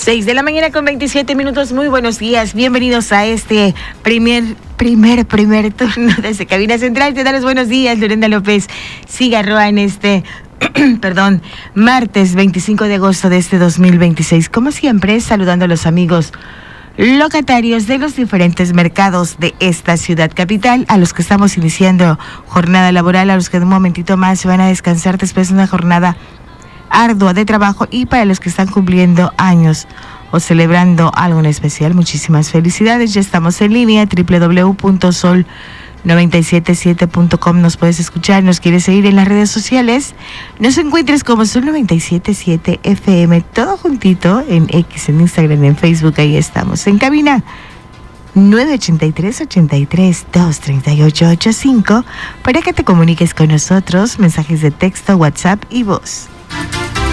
6:27 a.m. Muy buenos días. Bienvenidos a este primer turno desde Cabina Central. Te da los buenos días, Lorena López Cigarroa, en este martes 25 de agosto de este 2026. Como siempre, saludando a los amigos locatarios de los diferentes mercados de esta ciudad capital, a los que estamos iniciando jornada laboral, a los que en un momentito más se van a descansar después de una jornada ardua de trabajo, y para los que están cumpliendo años o celebrando algo en especial, muchísimas felicidades. Ya estamos en línea, www.sol977.com. Nos puedes escuchar, nos quieres seguir en las redes sociales, nos encuentres como Sol977 FM, todo juntito, en X, en Instagram, en Facebook. Ahí estamos en cabina 983-83-238-85 para que te comuniques con nosotros, mensajes de texto, WhatsApp y voz.